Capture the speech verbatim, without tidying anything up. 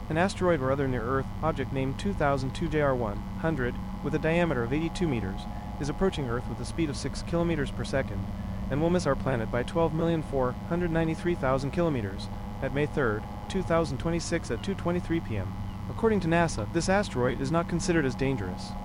An asteroid or other near-Earth object named two thousand two J R one hundred, with a diameter of eighty-two meters, is approaching Earth with a speed of six kilometers per second, and will miss our planet by twelve million four hundred ninety-three thousand kilometers, at May third, two thousand twenty-six at two twenty-three p m According to NASA, this asteroid is not considered as dangerous.